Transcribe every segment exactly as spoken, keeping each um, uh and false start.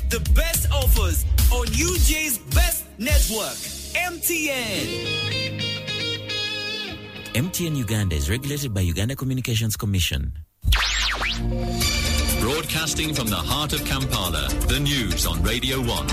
the best offers on U J's best network, M T N. M T N Uganda is regulated by Uganda Communications Commission. Broadcasting from the heart of Kampala, the news on Radio one.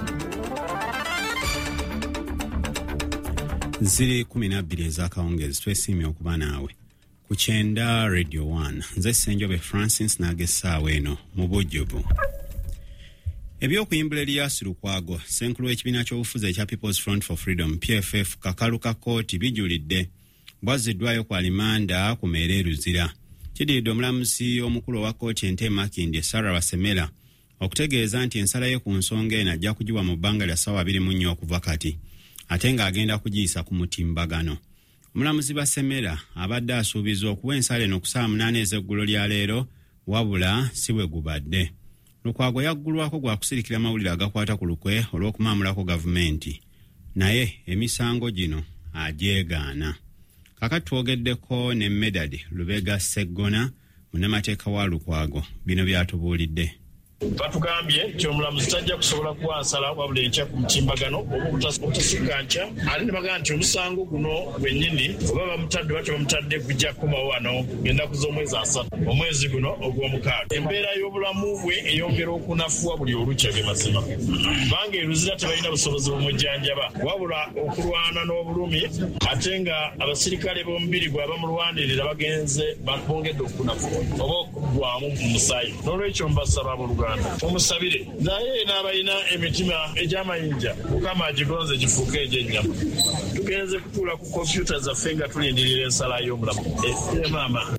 Ziri kumi na bbiri ez'akawungezi twesimye okuba naawe ku kyenda Radio one. Nze Ssenjobe Francis n'agessaawo eno mu bujjuvu. Ebyokuyimbula Erias Lukwago, Ssenkulu w'ekibiina ky'obufuzi ekya People's Front for Freedom P F F Kakalu ka kkooti bijulidde bwaziddwayo kwa limanda ku Meere Luzira. Kidiridde omulamuzi omukulu wa kkooti ente Makindye Sarah Basemera okutegeeza nti ensala ye ku nsonga eno ajja kugiwa mu bbanga lya ssaawa abiri mu nnya okuva kati, ate ng'agenda kugiyisa ku mutimbagano. Omulamuzi Basemera abadde asuubiza okuwa ensala eno ku ssaawa munaana ez'eggulo lya leero, wabula si bwe gubadde. Lukwago yaggulwako gwa kusirikira mawulire agakwata ku lukwe olw'okumaamulako gavumenti, naye emisango gino agyegaana. Kakati twogeddeko ne Medadi Lubega Sseggona, munnamateeka wa Lukwago, bino byatubuulidde. Batugambye nti omulamuzi tajja kusobola kuwa nsala wabula enkya ku mutimbagano oba obutasikka nkya, ate ne bagamba nti omusango guno gwennyini oba bamutadde bati bamutadde gujja kukomawo wano ennaku z'omwezi asatu omwezi guno ogw'omukaaga. Embeera y'obulamu bwe eyongera okunafuwa buli olukya ge mazima, kubanga eruzira tebalina busobozi bumujjanjaba wabula okulwana n'obulumi, ate nga abasirikale b'omubiri gwe abamulwanirira bagenze bongedde okunafuwa oba okugwamu mu musaayi. N'olwekyo mbasaba buluganda omusabire naye n'abalina emitima egy'amayinja Mukama agigonze gifuuke egy'ennyama. Tugenze kutuula ku kompyuta zaffe nga tulindirira ensala y'omulamu. E maama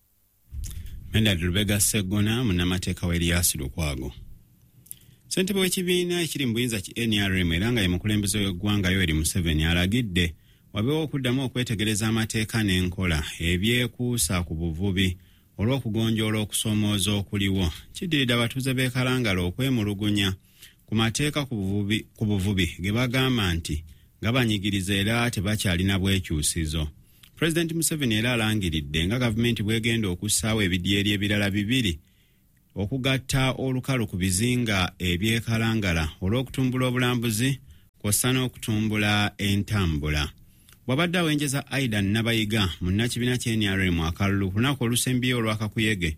Medadi Lubega Sseggona, munnamateeka wa Erias Lukwago. Ssentebe w'ekibiina ekiri mu buyinza ki N R M era nga ye mukulembeze w'eggwanga Yoweri Museveni alagidde wabeewo okuddamu okwetegereza amateeka n'enkola ebyekuusa ku buvubi olw'okugonjoola okusoomooza okuliwo. Kidiridde abatuuze b'e Kalangala okwemulugunya ku mateeka ku buvubi, ku buvubi ge bagamba nti gabanyigiriza era tebakyalina bwekyusizo. Pulezidenti Museveni era alangiridde nga gavumenti bwegenda okussaawo ebidyeri ebirala bibiri okugatta olukalu ku bizinga eby'e Kalangala olw'okutumbula obulambuzi kw'ossa n'okutumbula entambula. Bw'abadde awenjeza Aidan Nabayiga munnakibiina kya N R M akalulu ku lunaku olusembyeyo olw'akakuyege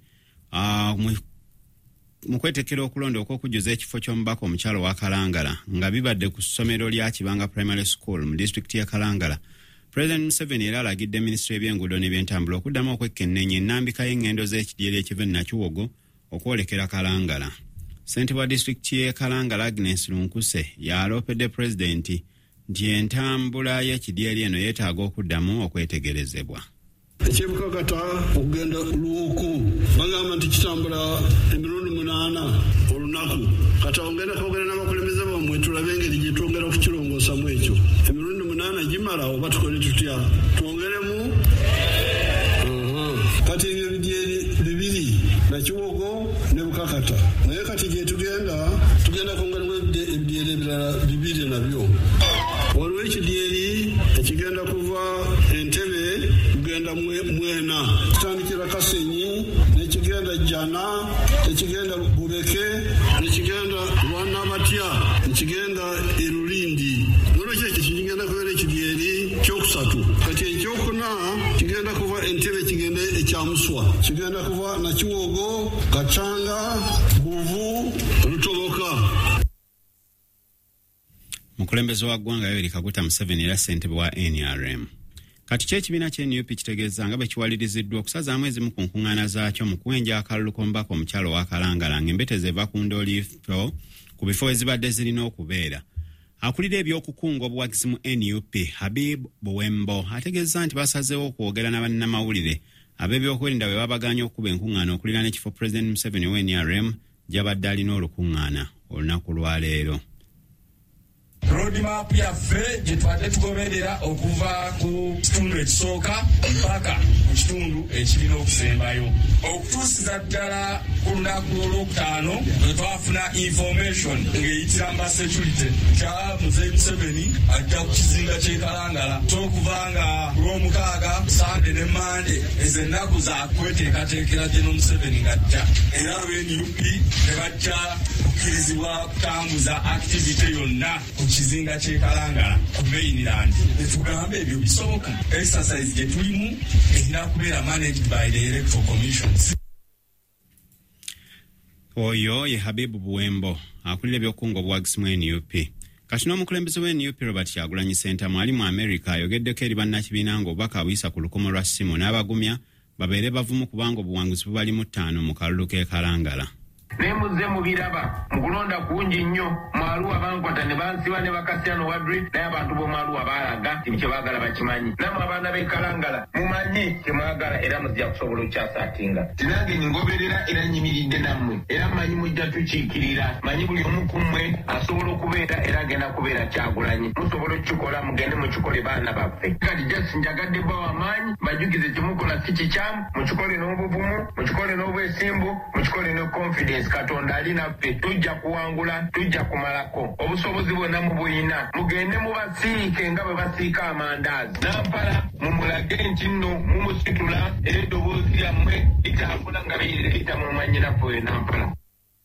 mu kwetekera okulonda okw'okujjuza ekifo ky'omubaka omukyalo wa Kalangala nga bibadde ku ssomero lya Kibanga Primary School mu disitulikiti ya Kalangala. President Museveni era alagidde minisitule y'ebyenguudo n'ebyentambula okuddamu okwekenneenya ennambika y'engendo z'ekidyeri ekiva e Nakiwogo okwolekera Kalangala. Ssentebe wa disitulikiti y'e Kalangala Agnes Lunkuse yaloopedde pulezidenti nti entambula y'ekidyeri eno yeetaaga okuddamu okwetegerezebwa. Ekyebukakata okugenda luuku bagamba nti kitambula emirundi munaana olunaku. Kata ogenda kwogera n'abakulembeze bammwe tulabe engeri gye twongera okukirongoosamu ekyo. Emirundi munaana gimala oba tukole tutya? Twongeremu kati ebyo ebidyeri bibiri Nakiwogo ne Bukakata. Naye kati gye tugenda tugenda kwongeramu ebidyeri ebirala bibiri nabyo. Waliwo ekidyeri ekigenda kuva Entebbe kugenda Mwena, kitandikira Kasenyi, nekigenda Jana, nekigenda Bubeke, nekigenda Lwanabatya, nekigenda Erulindi. Nolwekyo ekyo kigenda kubeera ekidyeri kyokusatu. Kati ekyokuna kigenda kuva Entebbe kigenda ekyamuswa, kigenda kuva Nakiwogo, Kachanga, Buvu, Lutoboka. Mukulembeze wa ggwanga Yoweri Kaguta Museveni era ssentebe wa N R M. Kati ky'ekibiina ky'N U P kitegeeza nga bwe kiwaliriziddwa okusazaamu ezimu ku nkuŋŋaana zaakyo mu kuwenja akalulu k'omubaka omukyalo wa Kalangala ng'embetezi eva ku ndooliifo ku bifo ezibadde zirina okubeera. Akulira eby'okukunga obuwagizi mu N U P Habib Bowembo ategeeza nti basazeewo okwogera n'abannamawulire ab'ebyokwerinda bwe babaganya okuba enkuŋŋaana okulira n'ekifo Pulezidenti Museveni w'N R M gy'abadde alina olukuŋŋaana olunaku lwa leero. roadmap yaffe gye twadde tugoberera okuva ku kitundu ekisooka mpaka mu kitundu ekirina okusembayo okutuusiza ddala ku lunaku olwokutaano bwe twafuna information ng'eyitira mba security kya Muzeeyi Museveni ajja ku kizinga ky'e Kalangala ky'okuva nga lw'omukaaga Sande ne Mande ezo ennaku za kweteekateekera General Museveni ng'ajja era ab'N U P ne bajja kukkirizibwa kutambuza activity yonna ku kizinga ky'e Kalangala ku mainland. Ne tugamba ebyo bisoboka. Exercise gye tulimu erina kubeera managed by the Electoral Commission. Oyo ye Habibu Buwembo akulira ebyokungo obwagisi mu N U P. Kati n'omukulembeze w'N U P Robert Kyagulanyi Ssentamu mwali mu America ayogeddeko eri bannakibiina ng'obubaka abuyisa ku lukomo lwa ssimu n'abagumya babeere bavumu kubanga obuwanguzi bubali mu ttaano mu kalulu k'e Kalangala. Nemuze mubiraba mukulonda kungi nnyo mwaluwa bankwata ne bansiba ne bakasiano wadri naye abantu b'omwaluwa baalaga kye baagala bakimanyi namwe abaana b'e Kalangala mumanyi kye mwagala era muzija kusobola okyasaatinga tinange ningoberera era nyimiridde nammwe era manyi mujja tukiikirira manyi buli omu ku mmwe asobola okubeera era agenda kubeera Kyagulanyi musobola okukikola mugende mukikole baana baffe kati just njagadde bawa amaanyi bajugize kyemukola si kikyamu mukikole n'obuvumu mukikole n'obwesimbu mukikole ne confidence Katonda ali naffe tujja kuwangula tujja kumalako obusobozi bwonna mu buyina mugende mubasiike nga bwe basiika amandaazi Nampala mumulage nti nno mumusitula era eddoboozi lyammwe litambula nga liyita mu manyinafu e Nampala.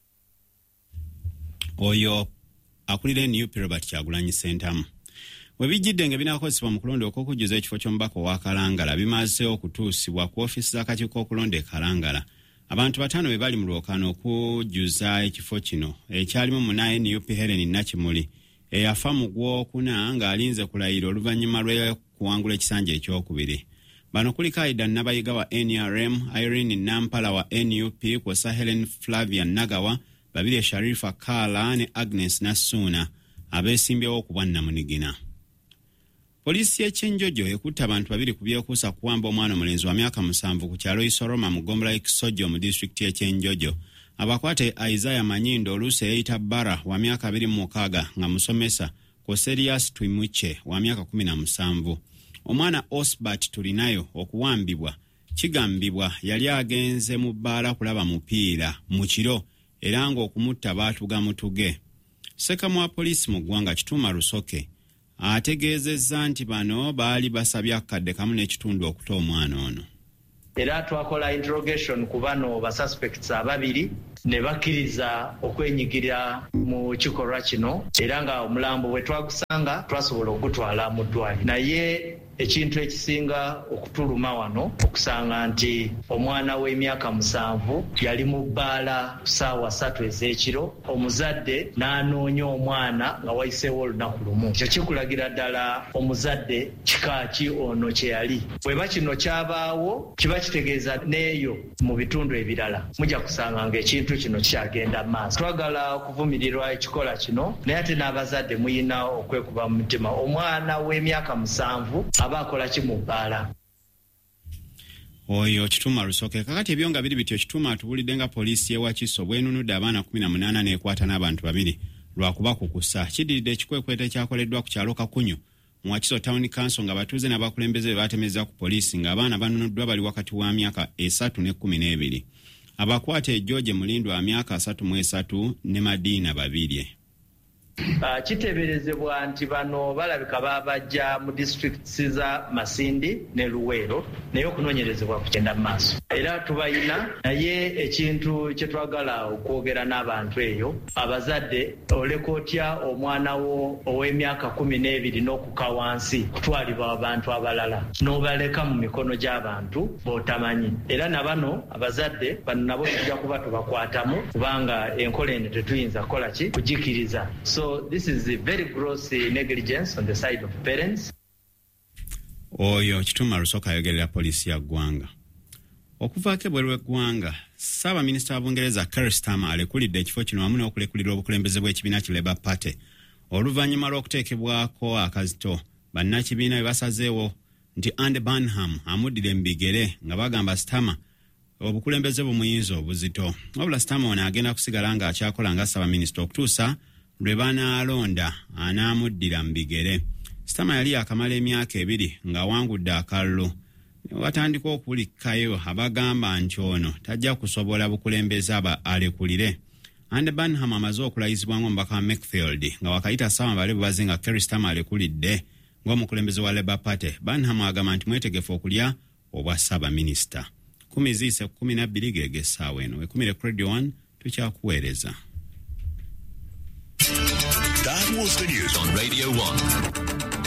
Oyo akulira N U P Robert Kyagulanyi Ssentamu. We bijjidde nga binaakozesebwa mu kulonda okw'okujjuza ekifo ky'omubaka owa Kalangala bimaze okutuusibwa ku ofiisi z'akakiiko okulonda e Kalangala. Abantu bataano be bali mu lwokaano okujjuza ekifo kino ekyalimu muna N U P Helen Nakimuli eyafa mu gwokuna ng'alinze kulayira oluvannyuma lw'okuwangula ekisanja ekyokubiri. Bano kuliko Aida Nabayiga wa N R M, Irene Nampala wa N U P, kwosa Helen Flavia Nagawa, Babirye Sharifa Kala ne Agnes Nasuna abeesimbyewo okubwa Namunigina. Polisi y'Ekyenjojo ekutte abantu babiri ku byekuusa kuwamba omwana omulenzi wa myaka musanvu ku kyalo Isoroma mu Gombola Kisojo mu disitulikiti y'Ekyenjojo. Abakwate Isaiah Manyindo oluusi eyita Bara wa myaka abiri mu mukaaga nga musomesa ko Serious Twimuche wa myaka kumi na musanvu. Omwana Osbert Tulinayo okuwambibwa kigambibwa yali agenze mu bbaala kulaba mupiira mu kiro era ng'okumutta baatuga mutuge. Ssekamu wa poliisi mu ggwanga Kituuma Lusoke ategeezezza nti bano baali basabye akadde kamu n'ekitundu okuta omwana ono. Era twakola interrogation ku bano ba suspects ababiri ne bakkiriza okwenyigira mu kikolwa kino era nga omulambo bwe twagusanga twasobola okutwala mu ddwaliro. Naye ekintu ekisinga okutuluma wano okusanga nti omwana w'emyaka musanvu yali mu bbaala ssaawa ssatu ez'ekiro, omuzadde n'anoonya omwana nga wayiseewo olunaku lumu. Ekyo kikulagira ddala omuzadde kika ki ono kye yali. Bweba kino kyabaawo kiba kitegeeza n'eyo mu bitundu ebirala mujja kusanga ng'ekintu kino kyagenda maaso. Twagala okuvumirirwa ekikola kino naye ate n'abazadde muyina okwekuba mu mutima. Omwana w'emyaka musanvu aba akola ki mu bbaala. Oyo Kituuma Lusoke. Kakati ebyo nga biri bityo Kituuma atubulidde nga poliisi y'e Wakiso bwenunudde abaana kumi na munaana n'ekwata n'abantu babiri lwakuba kukusa. Kiddiridde ekikwekweta ekyakoleddwa ku kyalo Kakunyu mu Wakiso Town Council nga batuuze n'abakulembeze be baatemeza ku poliisi ng'abaana banunuddwa bali wakati wa myaka esatu ne kkumi n'ebiri. Abakwate George Mulindo wa myaka asatu mu esatu ne Madiina babiri. Uh, kiteberezebwa nti bano balabika babajja mu districts za Masindi ne Luweero naye okunoonyerezebwa kugenda mu maaso. Era tubayina naye ekintu kye twagala okwogera n'abantu eyo abazadde olekootya omwana wo ow'emyaka kumi n'ebiri n'okuka wansi kutwalibwa abantu abalala n'obaleka mu mikono gy'abantu b'otamanyi. Era na bano abazadde bano nabo tujja kuba tubakwatamu kubanga enkola eno tetuyinza kukola ki kugikiriza. So So this is a very gross uh, negligence on the side of parents. Oyo Kituuma Lusoke ayogerera poliisi ya ggwanga. Okuvaako ebweru w'eggwanga, Ssaabaminisita wa Bungereza Keir Starmer alekulidde ekifo kino wamu n'okulekulira obukulembeze bw'ekibiina ki Labour Party. Oluvannyuma lw'okuteekebwako akazito, bannakibiina be basazeewo nti Andy Burnham amuddire mu bigere nga bagamba Starmer obukulembeze bumuyinza obuzito. Wabula Starmer ono agenda kusigala ng'akyakola nga Ssaabaminisita okutuusa lwe banaalonda anaamuddira mu bigere. Sitama yali akamala emyaka ebiri ng'awangudde akalulu. Watandika okuwulikayo abagamba nti ono tajja kusobola bukulembeze aba alekulire. Andy Burnham amaze okulayizibwa ng'omubaka wa Makefield nga wakayita ssaawa bale bubazi nga Keir Starmer alekulidde ng'omukulembeze wa Labour Party. Burnham agamba nti mwetegefu okulya obwa Ssaabaminisita. kumi ziise kumi na bbiri geege essaawa eno. Ekumire Radio one tukyakuweereza. That was the news on Radio one.